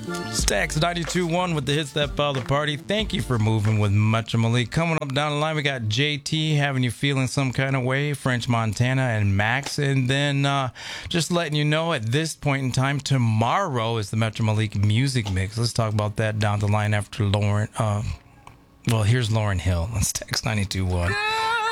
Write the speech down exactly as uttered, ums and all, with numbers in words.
Stacks ninety-two point one with the hits that follow the party. Thank you for moving with Metro Malik. Coming up down the line, we got J T having you feeling some kind of way, French Montana, and Max. And then uh, just letting you know at this point in time, tomorrow is the Metro Malik Music Mix. Let's talk about that down the line after Lauren. Uh, well, here's Lauren Hill on Stacks ninety-two point one.